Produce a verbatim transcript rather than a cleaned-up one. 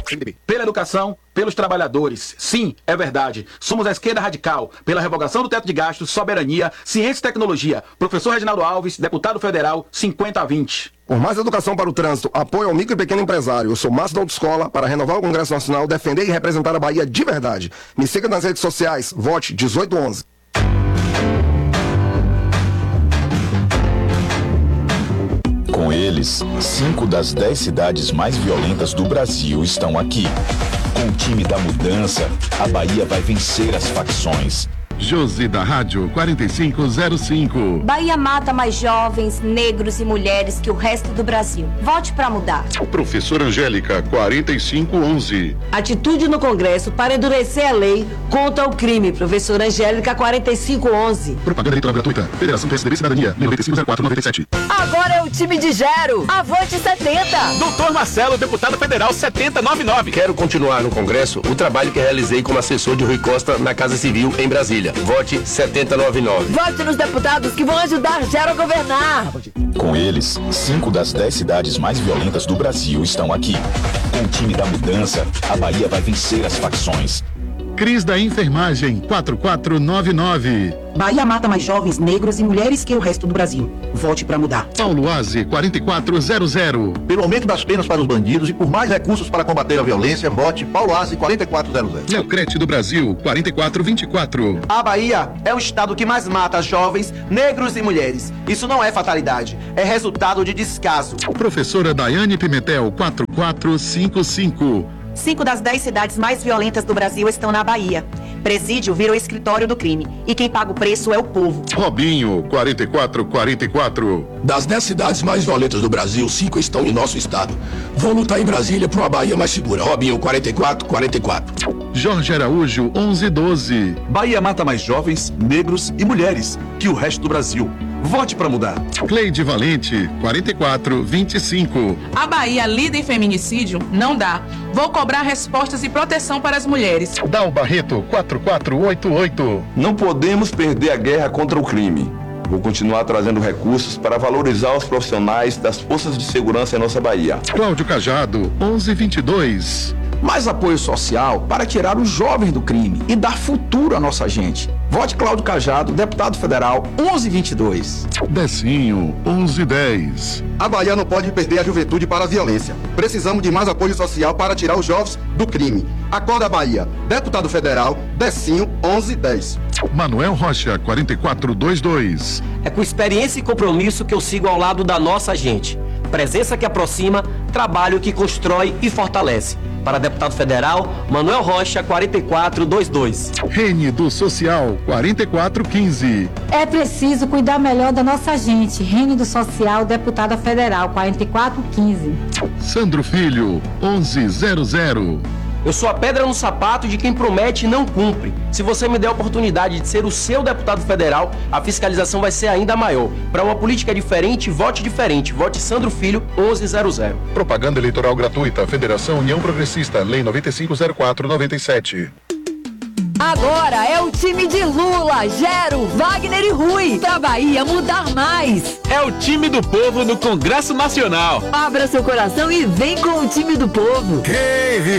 Pela educação, pelos trabalhadores. Sim, é verdade. Somos a esquerda radical. Pela revogação do teto de gastos, soberania, ciência e tecnologia. Professor Reginaldo Alves, deputado federal, cinquenta a vinte. Por mais educação para o trânsito, apoio ao micro e pequeno empresário. Eu sou Márcio da Autoescola para renovar o Congresso Nacional, defender e representar a Bahia de verdade. Me siga nas redes sociais. Vote dezoito onze. Com eles, cinco das dez cidades mais violentas do Brasil estão aqui. Com o time da mudança, a Bahia vai vencer as facções. Josi da Rádio quarenta e cinco zero cinco. Bahia mata mais jovens, negros e mulheres que o resto do Brasil. Vote pra mudar. Professora Angélica quarenta e cinco onze. Atitude no Congresso para endurecer a lei contra o crime. Professora Angélica quarenta e cinco onze. Propaganda eleitoral gratuita. Federação P S D B Cidadania noventa e cinco zero quatro noventa e sete. Agora é o time de Gero. Avante setenta. Doutor Marcelo, deputado federal setenta noventa e nove. Quero continuar no Congresso o trabalho que realizei como assessor de Rui Costa na Casa Civil em Brasília. Vote setenta noventa e nove. Vote nos deputados que vão ajudar Gero a governar. Com eles, cinco das dez cidades mais violentas do Brasil estão aqui. Com o time da mudança, a Bahia vai vencer as facções. Cris da Enfermagem quatro quatro nove nove. Bahia mata mais jovens, negros e mulheres que o resto do Brasil. Vote para mudar. Paulo Aze quarenta e quatro zero zero. Pelo aumento das penas para os bandidos e por mais recursos para combater a violência, vote Paulo Aze quarenta e quatro zero zero. Neocrete do Brasil quarenta e quatro vinte e quatro. A Bahia é o estado que mais mata jovens, negros e mulheres. Isso não é fatalidade, é resultado de descaso. Professora Daiane Pimentel quatro quatro cinco cinco. Cinco das dez cidades mais violentas do Brasil estão na Bahia. Presídio virou escritório do crime. E quem paga o preço é o povo. Robinho, quarenta e quatro quarenta e quatro. Das dez cidades mais violentas do Brasil, cinco estão em nosso estado. Vou lutar em Brasília por uma Bahia mais segura. Robinho, quarenta e quatro quarenta e quatro. Jorge Araújo, onze doze. Bahia mata mais jovens, negros e mulheres que o resto do Brasil. Vote para mudar. Cleide Valente, quarenta e quatro vinte e cinco. A Bahia lida em feminicídio? Não dá. Vou cobrar respostas e proteção para as mulheres. Dal Barreto, quatro quatro oito oito. Não podemos perder a guerra contra o crime. Vou continuar trazendo recursos para valorizar os profissionais das forças de segurança em nossa Bahia. Cláudio Cajado, onze vinte e dois. Mais apoio social para tirar os jovens do crime e dar futuro à nossa gente. Vote Cláudio Cajado, deputado federal, onze vinte e dois. Decinho, onze dez. A Bahia não pode perder a juventude para a violência. Precisamos de mais apoio social para tirar os jovens do crime. Acorda Bahia, deputado federal, Decinho, onze dez. Manuel Rocha, quarenta e quatro vinte e dois. É com experiência e compromisso que eu sigo ao lado da nossa gente. Presença que aproxima, trabalho que constrói e fortalece. Para deputado federal, Manuel Rocha, quarenta e quatro vinte e dois. Rene do Social, quarenta e quatro quinze. É preciso cuidar melhor da nossa gente. Rene do Social, deputada federal, quarenta e quatro quinze. Sandro Filho, onze zero zero. Eu sou a pedra no sapato de quem promete e não cumpre. Se você me der a oportunidade de ser o seu deputado federal, a fiscalização vai ser ainda maior. Para uma política diferente, vote diferente. Vote Sandro Filho, onze zero zero. Propaganda eleitoral gratuita. Federação União Progressista. Lei noventa e cinco zero quatro noventa e sete. Agora é o time de Lula, Gero, Wagner e Rui. Pra Bahia mudar mais. É o time do povo no Congresso Nacional. Abra seu coração e vem com o time do povo. Quem